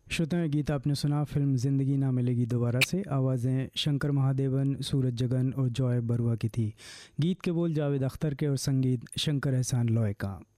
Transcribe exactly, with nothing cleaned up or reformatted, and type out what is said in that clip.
श्रोताएं, गीत आपने सुना फिल्म ज़िंदगी ना मिलेगी दोबारा से। आवाज़ें शंकर महादेवन, सूरज जगन और जॉय बरुआ की थी। गीत के बोल जावेद अख्तर के और संगीत शंकर एहसान लॉय का।